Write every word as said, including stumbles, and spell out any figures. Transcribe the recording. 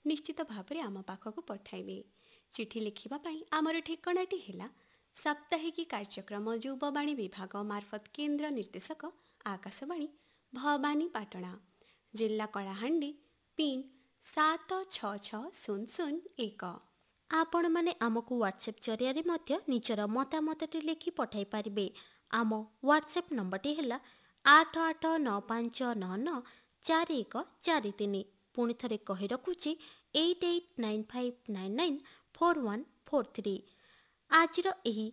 ନିଶ୍ଚିତ ଭାବରେ ଆମ ପାଖକୁ ପଠାଇବେ। ଚିଠି ଲେଖିବା ପାଇଁ ଆମର ଠିକଣାଟି ହେଲା ସାପ୍ତାହିକୀ କାର୍ଯ୍ୟକ୍ରମ ଯୁବବାଣୀ ବିଭାଗ ମାର୍ଫତ କେନ୍ଦ୍ର ନିର୍ଦ୍ଦେଶକ ଆକାଶବାଣୀ ଭବାନୀପାଟଣା, ଜିଲ୍ଲା କଳାହାଣ୍ଡି, ପିନ୍ ସାତ ଛଅ ଛଅ ଶୂନ ଶୂନ ଏକ। ଆପଣମାନେ ଆମକୁ ହ୍ୱାଟ୍ସଆପ୍ ଜରିଆରେ ମଧ୍ୟ ନିଜର ମତାମତଟି ଲେଖି ପଠାଇ ପାରିବେ। ଆମ ହ୍ୱାଟ୍ସଆପ୍ ନମ୍ବରଟି ହେଲା ଆଠ ଆଠ ନଅ ପାଞ୍ଚ ନଅ ନଅ ଚାରି ଏକ ଚାରି ତିନି। ପୁଣି ଥରେ କହି ରଖୁଛି eight eight nine five nine nine four one four three. ଆଜିର ଏହି